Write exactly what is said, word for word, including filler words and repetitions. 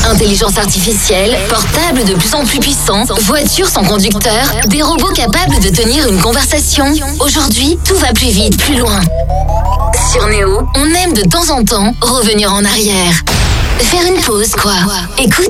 Intelligence artificielle, portables de plus en plus puissants, voitures sans conducteur, des robots capables de tenir une conversation. Aujourd'hui, tout va plus vite, plus loin. Sur Néo, on aime de temps en temps revenir en arrière. Faire une pause, quoi. Écoute.